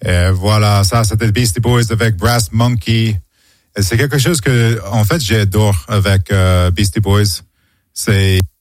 Et voilà, ça c'était Beastie Boys avec Brass Monkey. Et c'est quelque chose que, en fait, j'adore avec Beastie Boys. C'est